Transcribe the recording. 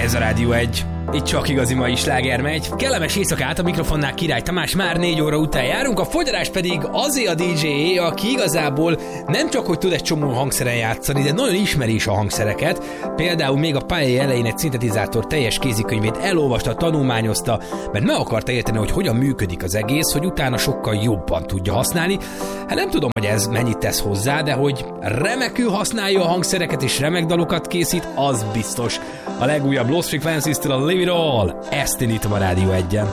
Ez a Rádió 1. Itt csak igazi mai sláger megy. Kellemes éjszakát, a mikrofonnál Király Tamás, már 4 óra után járunk, a fogyarás pedig azé a DJ-é, aki igazából nem csak hogy tud egy csomó hangszeren játszani, de nagyon ismeri is a hangszereket. Például még a pályai elején egy szintetizátor teljes kézikönyvét elolvasta, tanulmányozta, mert meg akarta érteni, hogy hogyan működik az egész, hogy utána sokkal jobban tudja használni. Hát nem tudom, hogy ez mennyit tesz hozzá, de hogy remekül használja a hangszereket és remek dalokat készít, az biztos. A legújabb Lost Frequencies-től a Live It All, ezt indítom a Rádió 1-en.